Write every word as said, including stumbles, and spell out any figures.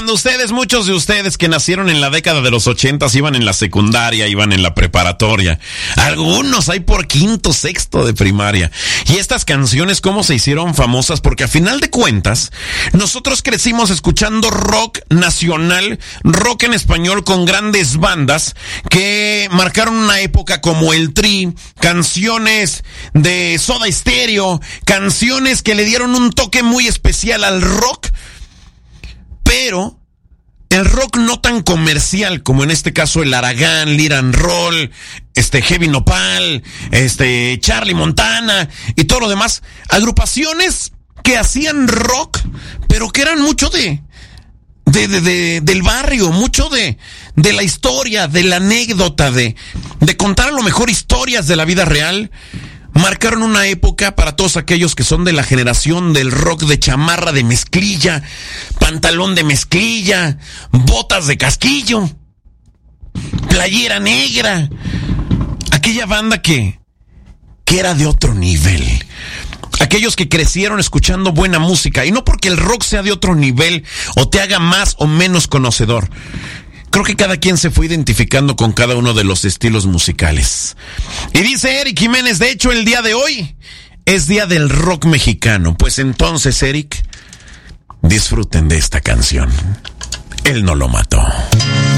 cuando ustedes, muchos de ustedes que nacieron en la década de los ochentas, iban en la secundaria, iban en la preparatoria. Algunos hay por quinto, sexto de primaria. Y estas canciones, ¿cómo se hicieron famosas? Porque a final de cuentas, nosotros crecimos escuchando rock nacional, rock en español con grandes bandas que marcaron una época como el Tri, canciones de Soda Stereo, canciones que le dieron un toque muy especial al rock, pero el rock no tan comercial como en este caso el Aragán, Lit and Roll, este Heavy Nopal, este Charlie Montana y todo lo demás, agrupaciones que hacían rock, pero que eran mucho de de, de, de del barrio, mucho de de la historia, de la anécdota, de de contar a lo mejor historias de la vida real. Marcaron una época para todos aquellos que son de la generación del rock de chamarra de mezclilla, pantalón de mezclilla, botas de casquillo, playera negra. Aquella banda que, que era de otro nivel. Aquellos que crecieron escuchando buena música. Y no porque el rock sea de otro nivel o te haga más o menos conocedor. Creo que cada quien se fue identificando con cada uno de los estilos musicales. Y dice Eric Jiménez, de hecho el día de hoy es día del rock mexicano. Pues entonces, Eric, disfruten de esta canción. Él no lo mató.